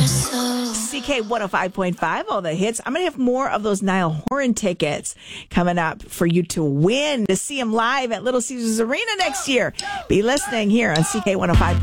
CK 105.5, all the hits. I'm going to have more of those Niall Horan tickets coming up for you to win to see him live at Little Caesars Arena next year. Be listening here on CK 105.5.